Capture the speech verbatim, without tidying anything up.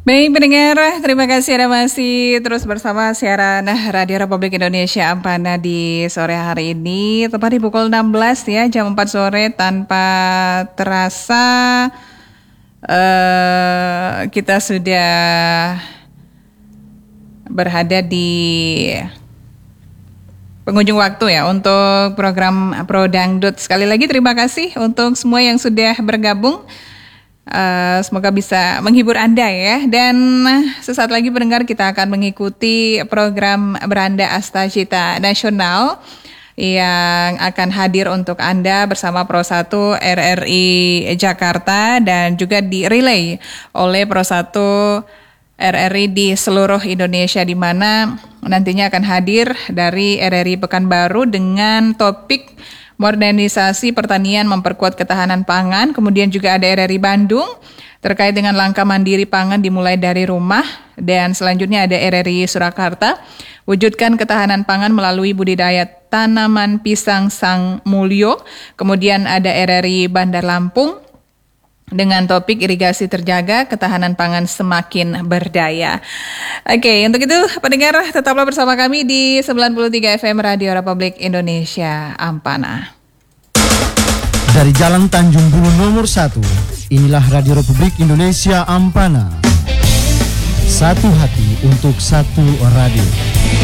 Baik pendengar, terima kasih Anda masih terus bersama siaran Radio Republik Indonesia Ampana di sore hari ini. Tepat di pukul enam belas ya, jam empat sore tanpa terasa uh, kita sudah berada di penghujung waktu ya untuk program Pro Dangdut. Sekali lagi terima kasih untuk semua yang sudah bergabung. Uh, semoga bisa menghibur Anda ya. Dan sesaat lagi pendengar kita akan mengikuti program Beranda Astacita Nasional yang akan hadir untuk Anda bersama Pro satu R R I Jakarta dan juga di-relay oleh Pro satu R R I di seluruh Indonesia, di mana nantinya akan hadir dari R R I Pekanbaru dengan topik modernisasi pertanian memperkuat ketahanan pangan. Kemudian juga ada R R I Bandung terkait dengan langkah mandiri pangan dimulai dari rumah. Dan selanjutnya ada R R I Surakarta, wujudkan ketahanan pangan melalui budidaya tanaman pisang Sang Mulyo. Kemudian ada R R I Bandar Lampung dengan topik irigasi terjaga, ketahanan pangan semakin berdaya. Oke, untuk itu pendengar tetaplah bersama kami di sembilan puluh tiga F M Radio Republik Indonesia Ampana. Dari Jalan Tanjung Bulu nomor satu, inilah Radio Republik Indonesia Ampana. Satu hati untuk satu radio.